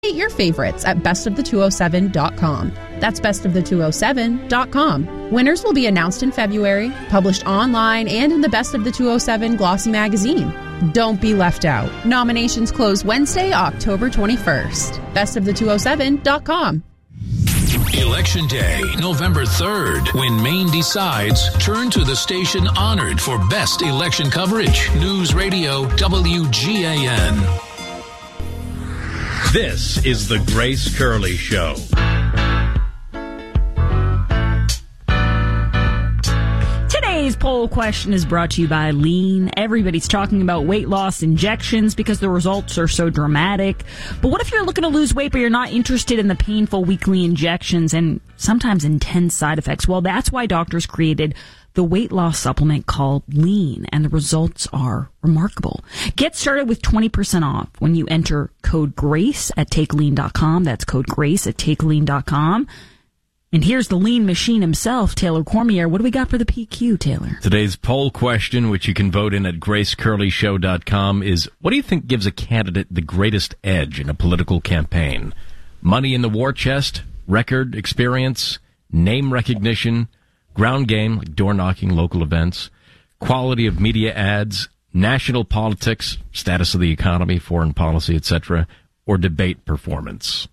your favorites at bestofthe207.com. That's bestofthe207.com. Winners will be announced in February, published online and in the Best of the 207 glossy magazine. Don't be left out. Nominations close Wednesday, October 21st. Bestofthe207.com. Election Day, November 3rd. When Maine decides, turn to the station honored for best election coverage. News Radio WGAN. This is the Grace Curley Show. Today's poll question is brought to you by Lean. Everybody's talking about weight loss injections because the results are so dramatic. But what if you're looking to lose weight but you're not interested in the painful weekly injections and sometimes intense side effects? Well, that's why doctors created the weight loss supplement called Lean, and the results are remarkable. Get started with 20% off when you enter code GRACE at TakeLean.com. That's code GRACE at TakeLean.com. And here's the Lean machine himself, Taylor Cormier. What do we got for the PQ, Taylor? Today's poll question, which you can vote in at GraceCurleyShow.com, is what do you think gives a candidate the greatest edge in a political campaign? Money in the war chest, record, experience, name recognition, ground game, like door-knocking, local events, quality of media ads, national politics, status of the economy, foreign policy, etc., or debate performance?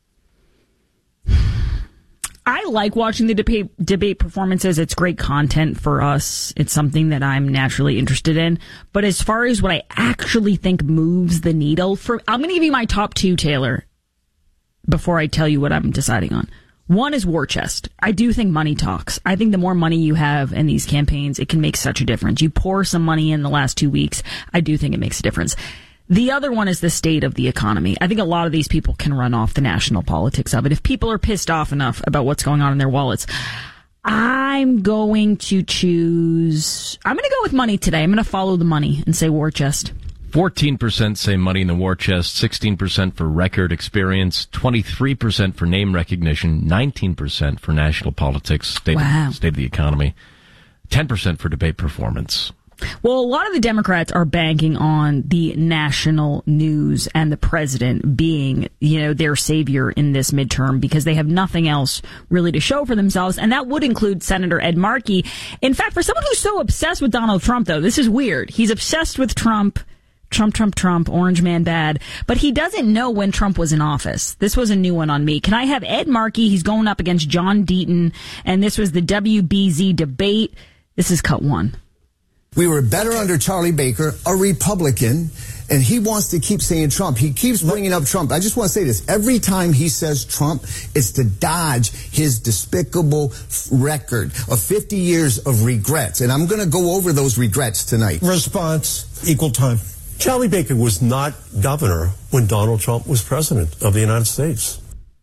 I like watching the debate performances. It's great content for us. It's something that I'm naturally interested in. But as far as what I actually think moves the needle, I'm going to give you my top two, Taylor, before I tell you what I'm deciding on. One is war chest. I do think money talks. I think the more money you have in these campaigns, it can make such a difference. You pour some money in the last 2 weeks, I do think it makes a difference. The other one is the state of the economy. I think a lot of these people can run off the national politics of it. If people are pissed off enough about what's going on in their wallets, I'm going to go with money today. I'm going to follow the money and say war chest. 14% say money in the war chest, 16% for record experience, 23% for name recognition, 19% for national politics, state of the economy, 10% for debate performance. Well, a lot of the Democrats are banking on the national news and the president being, their savior in this midterm because they have nothing else really to show for themselves. And that would include Senator Ed Markey. In fact, for someone who's so obsessed with Donald Trump, though, this is weird. He's obsessed with Trump, orange man bad. But he doesn't know when Trump was in office. This was a new one on me. Can I have Ed Markey? He's going up against John Deaton. And this was the WBZ debate. This is cut one. We were better under Charlie Baker, a Republican, and he wants to keep saying Trump. He keeps bringing up Trump. I just want to say this. Every time he says Trump, it's to dodge his despicable record of 50 years of regrets. And I'm going to go over those regrets tonight. Response, equal time. Charlie Baker was not governor when Donald Trump was president of the United States.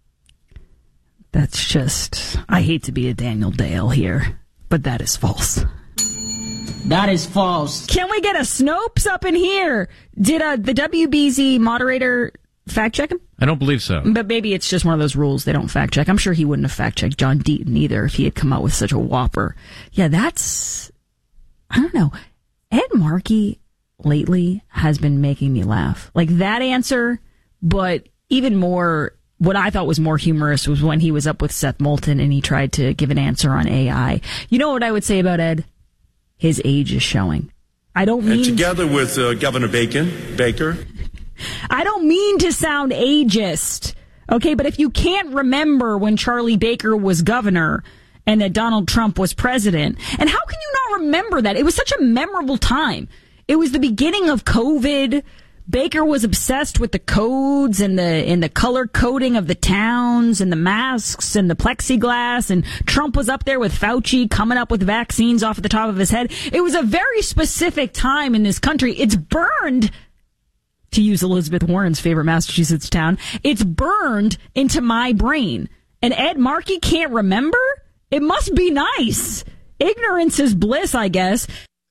That's just, I hate to be a Daniel Dale here, but that is false. That is false. Can we get a Snopes up in here? Did the WBZ moderator fact check him? I don't believe so. But maybe it's just one of those rules they don't fact check. I'm sure he wouldn't have fact checked John Deaton either if he had come out with such a whopper. Yeah, I don't know. Ed Markey lately has been making me laugh. Like that answer, but even more, what I thought was more humorous was when he was up with Seth Moulton and he tried to give an answer on AI. You know what I would say about Ed? His age is showing. I don't mean... And together with Governor Baker. I don't mean to sound ageist, okay? But if you can't remember when Charlie Baker was governor and that Donald Trump was president, and how can you not remember that? It was such a memorable time. It was the beginning of COVID. Baker was obsessed with the codes and the color coding of the towns and the masks and the plexiglass, and Trump was up there with Fauci coming up with vaccines off the top of his head. It was a very specific time in this country. It's burned, to use Elizabeth Warren's favorite Massachusetts town, it's burned into my brain. And Ed Markey can't remember? It must be nice. Ignorance is bliss, I guess.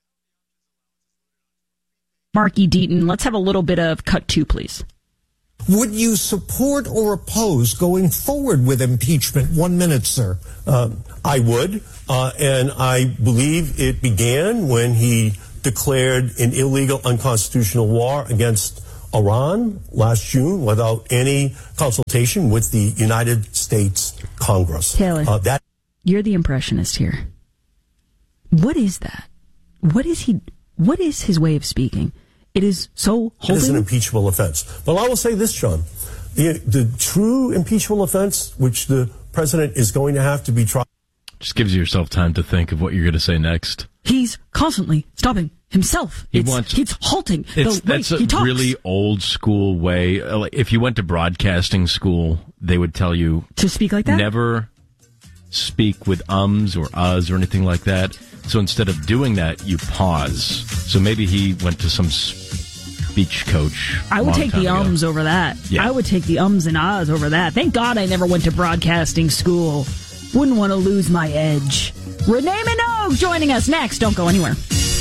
Markey Deaton, let's have a little bit of cut two, please. Would you support or oppose going forward with impeachment? 1 minute, sir. I would, and I believe it began when he declared an illegal, unconstitutional war against Iran last June without any consultation with the United States Congress. Taylor, you're the impressionist here. What is that? What is his way of speaking? It is so holding. It is an impeachable offense. Well, I will say this, John. The true impeachable offense, which the president is going to have to be tried. Just gives yourself time to think of what you're going to say next. He's constantly stopping himself. He's halting. That's a really old school way. If you went to broadcasting school, they would tell you to speak like that. Never speak with ums or uhs or anything like that. So instead of doing that, you pause. So maybe he went to some speech coach. I would take the ums over that. Yeah. I would take the ums and ahs over that. Thank God I never went to broadcasting school. Wouldn't want to lose my edge. Renee Minogue joining us next. Don't go anywhere.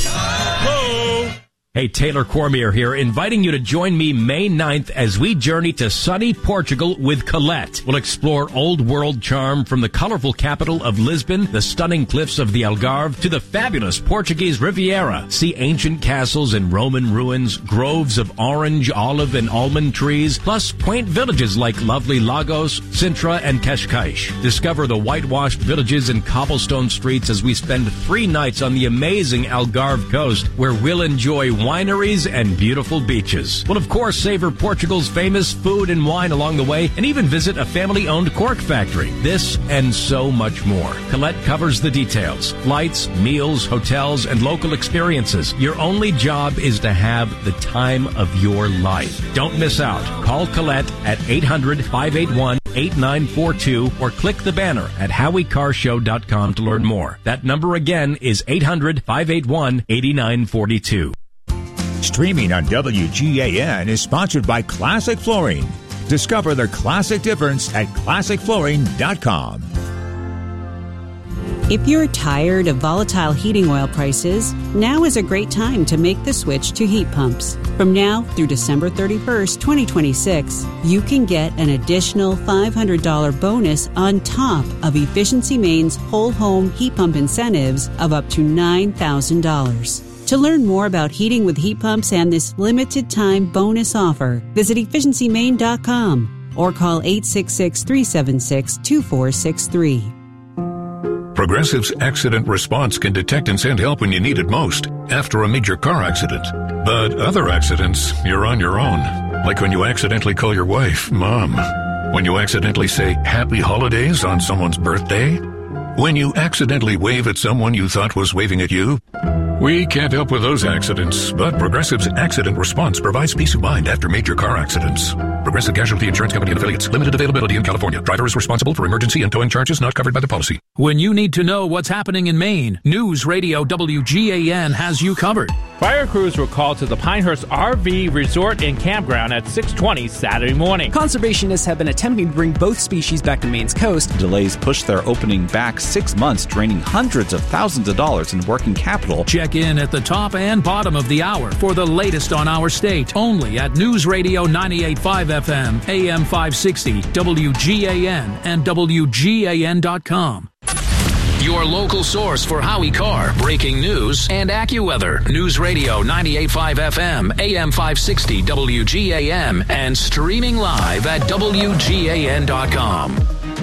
Hey, Taylor Cormier here, inviting you to join me May 9th as we journey to sunny Portugal with Colette. We'll explore old world charm from the colorful capital of Lisbon, the stunning cliffs of the Algarve, to the fabulous Portuguese Riviera. See ancient castles and Roman ruins, groves of orange, olive, and almond trees, plus quaint villages like lovely Lagos, Sintra, and Cascais. Discover the whitewashed villages and cobblestone streets as we spend 3 nights on the amazing Algarve coast, where we'll enjoy wineries and beautiful beaches. We'll, of course, savor Portugal's famous food and wine along the way, and even visit a family-owned cork factory. This and so much more. Colette covers the details. Flights, meals, hotels, and local experiences. Your only job is to have the time of your life. Don't miss out. Call Colette at 800-581-8942 or click the banner at HowieCarShow.com to learn more. That number again is 800-581-8942. Streaming on WGAN is sponsored by Classic Flooring. Discover the classic difference at ClassicFlooring.com. If you're tired of volatile heating oil prices, now is a great time to make the switch to heat pumps. From now through December 31st, 2026, you can get an additional $500 bonus on top of Efficiency Maine's whole home heat pump incentives of up to $9,000. To learn more about heating with heat pumps and this limited time bonus offer, visit EfficiencyMaine.com or call 866-376-2463. Progressive's accident response can detect and send help when you need it most, after a major car accident. But other accidents, you're on your own. Like when you accidentally call your wife, Mom. When you accidentally say Happy Holidays on someone's birthday. When you accidentally wave at someone you thought was waving at you. We can't help with those accidents, but Progressive's accident response provides peace of mind after major car accidents. Progressive Casualty Insurance Company and Affiliates. Limited availability in California. Driver is responsible for emergency and towing charges not covered by the policy. When you need to know what's happening in Maine, News Radio WGAN has you covered. Fire crews were called to the Pinehurst RV Resort and Campground at 6:20 Saturday morning. Conservationists have been attempting to bring both species back to Maine's coast. Delays pushed their opening back 6 months, draining hundreds of thousands of dollars in working capital. Check in at the top and bottom of the hour for the latest on our state, only at News Radio 98.5 FM, AM 560, WGAN, and WGAN.com. Your local source for Howie Carr, breaking news, and AccuWeather. News Radio 98.5 FM, AM 560, WGAN, and streaming live at WGAN.com.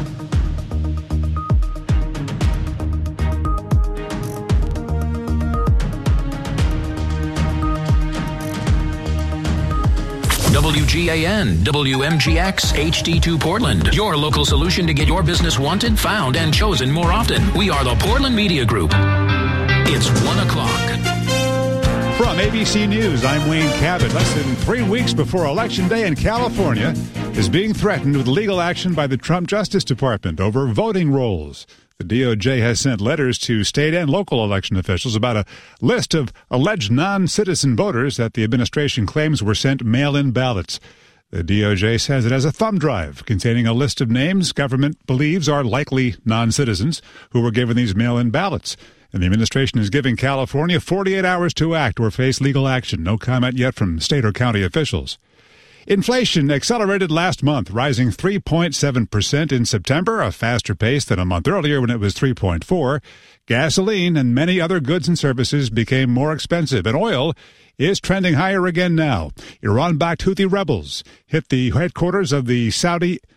WGAN, WMGX, HD2 Portland. Your local solution to get your business wanted, found, and chosen more often. We are the Portland Media Group. It's 1 o'clock. From ABC News, I'm Wayne Cabot. Less than 3 weeks before Election Day in California is being threatened with legal action by the Trump Justice Department over voting rolls. The DOJ has sent letters to state and local election officials about a list of alleged non-citizen voters that the administration claims were sent mail-in ballots. The DOJ says it has a thumb drive containing a list of names government believes are likely non-citizens who were given these mail-in ballots. And the administration is giving California 48 hours to act or face legal action. No comment yet from state or county officials. Inflation accelerated last month, rising 3.7% in September, a faster pace than a month earlier when it was 3.4%. Gasoline and many other goods and services became more expensive, and oil is trending higher again now. Iran-backed Houthi rebels hit the headquarters of the Saudi